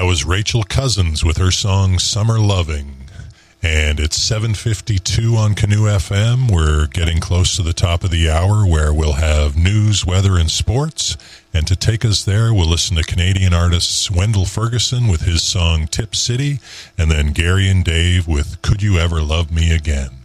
That was Rachel Cousins with her song Summer Loving. And it's 7:52 on Canoe FM. We're getting close to the top of the hour where we'll have news, weather, and sports. And to take us there, we'll listen to Canadian artists Wendell Ferguson with his song Tip City, and then Gary and Dave with Could You Ever Love Me Again.